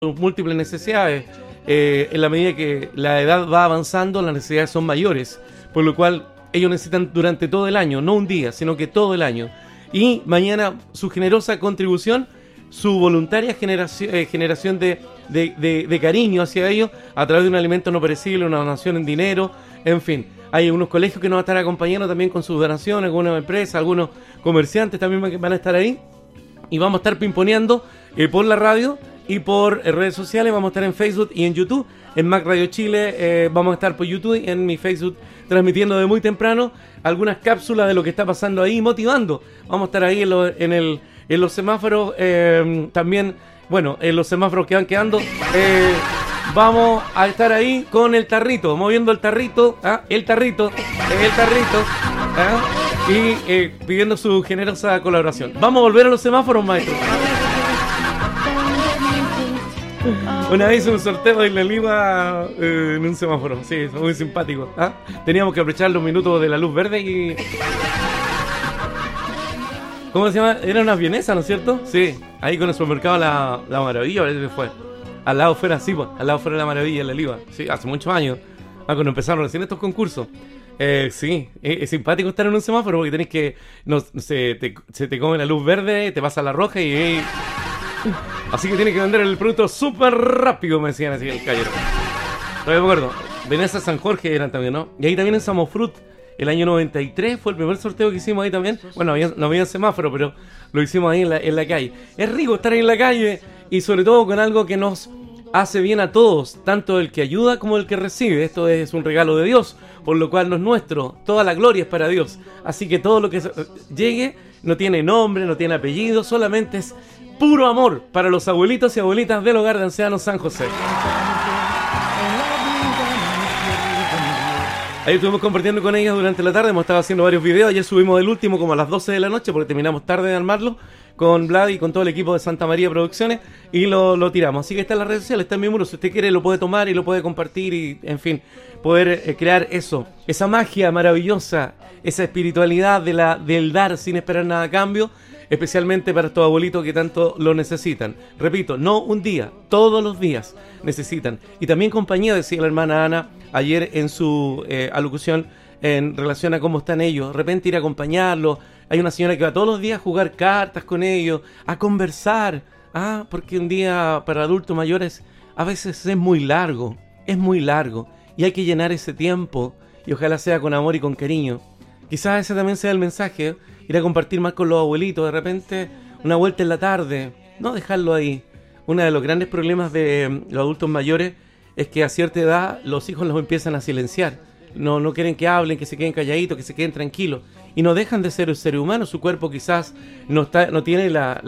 múltiples necesidades. En la medida que la edad va avanzando, las necesidades son mayores, por lo cual ellos necesitan durante todo el año, no un día, sino que todo el año. Y mañana su generosa contribución, su voluntaria generación de cariño hacia ellos a través de un alimento no perecible, una donación en dinero, en fin. Hay unos colegios que nos van a estar acompañando también con sus donaciones, algunas empresas, algunos comerciantes también van a estar ahí. Y vamos a estar pimponeando por la radio y por redes sociales. Vamos a estar en Facebook y en YouTube. En Mac Radio Chile vamos a estar por YouTube y en mi Facebook transmitiendo de muy temprano algunas cápsulas de lo que está pasando ahí, motivando. Vamos a estar ahí en los semáforos también. Bueno, en los semáforos que van quedando. Vamos a estar ahí con el tarrito, moviendo el tarrito, y pidiendo su generosa colaboración. Vamos a volver a los semáforos, maestro. Una vez hice un sorteo de la Lima en un semáforo, sí, fue muy simpático. Teníamos que aprovechar los minutos de la luz verde y... ¿Cómo se llama? Era una vienesa, ¿no es cierto? Sí, ahí con el supermercado La Maravilla, parece que fue. Al lado fuera, sí, pues, al lado fuera de La Maravilla, en la Liva. Sí, hace muchos años. Cuando empezaron recién estos concursos. Sí, es simpático estar en un semáforo porque tenés que... se te come la luz verde, te pasa la roja y... Así que tienes que vender el producto súper rápido, me decían así el callero. Todavía me acuerdo. Veneza San Jorge eran también, ¿no? Y ahí también en Samofrut, el año 93, fue el primer sorteo que hicimos ahí también. Bueno, no había semáforo, pero lo hicimos ahí en la calle. Es rico estar ahí en la calle y sobre todo con algo que nos hace bien a todos, tanto el que ayuda como el que recibe. Esto es un regalo de Dios, por lo cual no es nuestro. Toda la gloria es para Dios. Así que todo lo que llegue no tiene nombre, no tiene apellido, solamente es puro amor para los abuelitos y abuelitas del Hogar de Ancianos San José. Ahí estuvimos compartiendo con ellas durante la tarde, hemos estado haciendo varios videos. Ayer subimos el último como a las 12 de la noche porque terminamos tarde de armarlo con Vlad y con todo el equipo de Santa María Producciones y lo tiramos. Así que está en las redes sociales, está en mi muro. Si usted quiere lo puede tomar y lo puede compartir y, en fin, poder crear eso, esa magia maravillosa, esa espiritualidad del dar sin esperar nada a cambio, especialmente para estos abuelitos que tanto lo necesitan. Repito, no un día, todos los días necesitan. Y también compañía, decía la hermana Ana ayer en su alocución en relación a cómo están ellos. De repente ir a acompañarlos. Hay una señora que va todos los días a jugar cartas con ellos, a conversar. Porque un día para adultos mayores a veces es muy largo. Y hay que llenar ese tiempo. Y ojalá sea con amor y con cariño. Quizás ese también sea el mensaje. Ir a compartir más con los abuelitos. De repente una vuelta en la tarde. No dejarlo ahí. Uno de los grandes problemas de los adultos mayores es que a cierta edad los hijos los empiezan a silenciar. No quieren que hablen, que se queden calladitos, que se queden tranquilos. Y no dejan de ser un ser humano. Su cuerpo quizás no tiene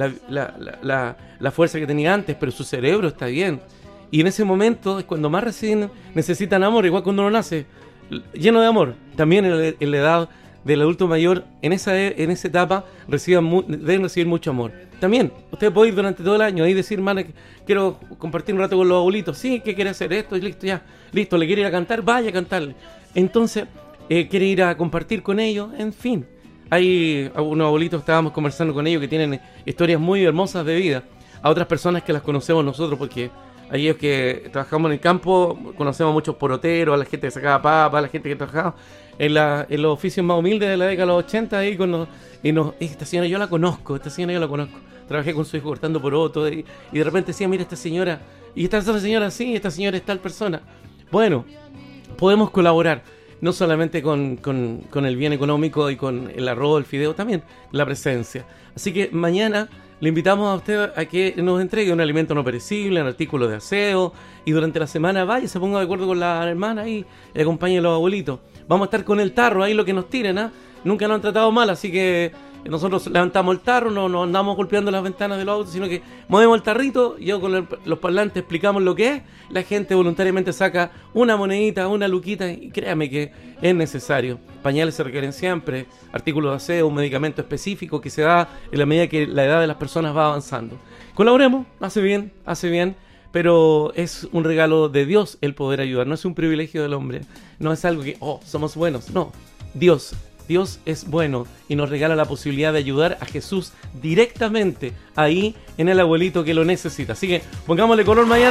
la fuerza que tenía antes, pero su cerebro está bien. Y en ese momento es cuando más recién necesitan amor, igual cuando uno nace, lleno de amor. También en la edad del adulto mayor, en esa etapa, deben recibir mucho amor. También, usted puede ir durante todo el año y decir, mana, quiero compartir un rato con los abuelitos. Sí, ¿qué quiere hacer? Esto, y listo, ya. Listo, ¿le quiere ir a cantar? Vaya a cantarle. Entonces, quiere ir a compartir con ellos, en fin. Hay unos abuelitos, estábamos conversando con ellos, que tienen historias muy hermosas de vida. A otras personas que las conocemos nosotros, porque aquellos que trabajamos en el campo, conocemos a muchos poroteros, a la gente que sacaba papas, a la gente que trabajaba en los oficios más humildes de la década de los 80, ahí esta señora yo la conozco. Trabajé con su hijo cortando porotos y de repente decía, mira esta señora, y esta señora sí, esta señora es tal persona. Bueno, podemos colaborar, no solamente con el bien económico y con el arroz, el fideo, también la presencia. Así que mañana le invitamos a usted a que nos entregue un alimento no perecible, un artículo de aseo, y durante la semana vaya, se ponga de acuerdo con la hermana y acompañe a los abuelitos. Vamos a estar con el tarro, ahí lo que nos tiren, Nunca nos han tratado mal, así que nosotros levantamos el tarro, no andamos golpeando las ventanas de los autos, sino que movemos el tarrito, yo con los parlantes explicamos lo que es, la gente voluntariamente saca una monedita, una luquita, y créame que es necesario. Pañales se requieren siempre, artículos de aseo, un medicamento específico que se da en la medida que la edad de las personas va avanzando. Colaboremos, hace bien, pero es un regalo de Dios el poder ayudar, no es un privilegio del hombre, no es algo que, somos buenos, no. Dios Dios es bueno y nos regala la posibilidad de ayudar a Jesús directamente ahí en el abuelito que lo necesita. Así que pongámosle color mañana.